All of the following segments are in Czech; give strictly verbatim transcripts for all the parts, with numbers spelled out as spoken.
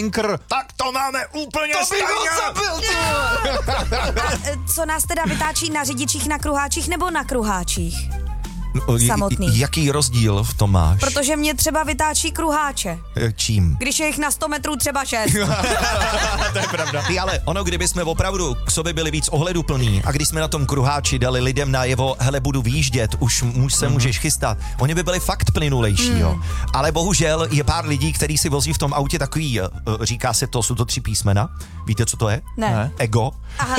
blinker, tak to máme úplně To stejně. A co nás teda vytáčí na řidičích, na kruháčích nebo na kruháčích? No, j- Samotný. Jaký rozdíl v tom máš? Protože mě třeba vytáčí kruháče. Čím? Když je jich na sto metrů třeba šest. To je pravda. Ty, ale ono, kdyby jsme opravdu k sobě byli víc ohleduplní a když jsme na tom kruháči dali lidem najevo, hele, budu výjíždět, už muž se mm-hmm. můžeš chystat, oni by byli fakt plynulejší, mm. jo. Ale bohužel je pár lidí, kteří si vozí v tom autě takový, říká se to, jsou to tři písmena. Víte, co to je? Ne. Ego. Aha.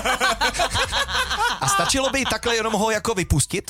A stačilo by takhle jenom ho jako vypustit,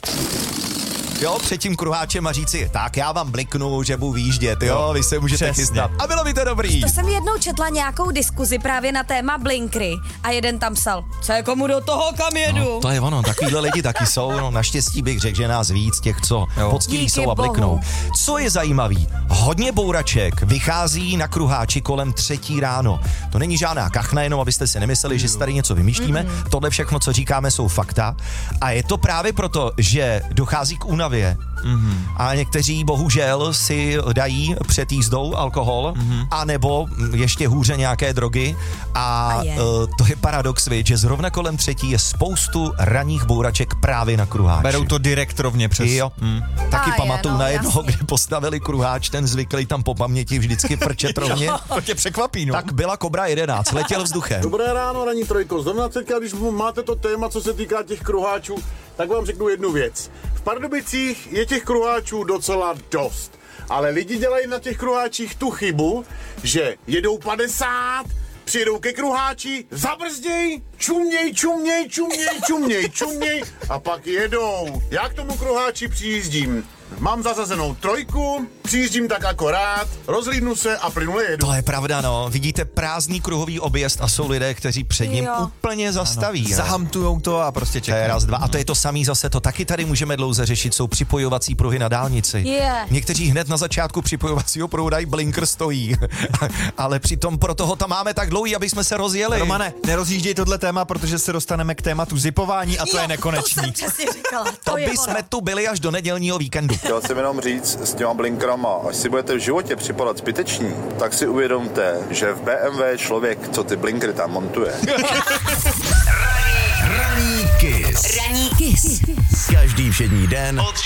jo, před tím kruháčem a říci, tak já vám bliknu, že budu výjíždět, jo, vy se můžete přesně. chystat. A bylo by to dobrý. To jsem jednou četla nějakou diskuzi právě na téma blinkry a jeden tam psal, co je komu do toho, kam jedu? No, to je ono, takovýhle lidi taky jsou, no naštěstí bych řekl, že nás víc těch, co poctiví Díky jsou a bohu. bliknou. Co je zajímavý, hodně bouraček vychází na kruháči kolem třetí ráno. To není žádná kachna, jenom abyste si nemysleli, že si tady něco vymýšlíme. Mm-hmm. Tohle všechno, co říkáme, jsou fakta. A je to právě proto, že dochází k únavě. Mm-hmm. A někteří bohužel si dají před jízdou alkohol, mm-hmm. anebo ještě hůře nějaké drogy. A, A je. uh, to je paradox, viď, že zrovna kolem třetí je spoustu ranních bouraček právě na kruháči. Berou to direkt rovně přes... Jo. Hmm. Taky A je, pamatuju no, na jednoho, jasně. kde postavili kruháč, ten zvyklý tam po paměti vždycky frčet rovně. To tě překvapí, no. Tak byla Kobra jedenáct, letěl vzduchem. Dobré ráno, ranní trojko. Zrovna teďka, když máte to téma, co se týká těch kruháčů, tak vám řeknu jednu věc. V Pardubicích je těch kruháčů docela dost. Ale lidi dělají na těch kruháčích tu chybu, že jedou padesát, přijedou ke kruháči, zabrzděj, čuměj, čuměj, čuměj, čuměj, čuměj a pak jedou. Já k tomu kruháči přijíždím. Mám zasazenou trojku, přijíždím tak akorát, rozhlídnu se a plynule jedu. To je pravda, no. Vidíte prázdný kruhový objezd a jsou lidé, kteří před ním Jo. úplně zastaví. No. Zahamtujou to a prostě To je čekají. raz, dva. A to je to samý zase, to taky tady můžeme dlouze řešit, jsou připojovací pruhy na dálnici. Je. Někteří hned na začátku připojovacího pruhu dají blinker stojí, ale přitom pro toho tam máme tak dlouhý, aby jsme se rozjeli. Romane, nerozjížděj tohle téma, protože se dostaneme k tématu zipování a to Jo, je nekonečný. To jsem přesně říkala. To, To je by ono. jsme tu byli až do nedělního víkendu. Chtěl jsem jenom říct s těma blinkrama, až si budete v životě připadat zbyteční, tak si uvědomte, že v bé em vé člověk, co ty blinkry tam montuje. Ranní Kiss. Ranní Kiss. Každý všední den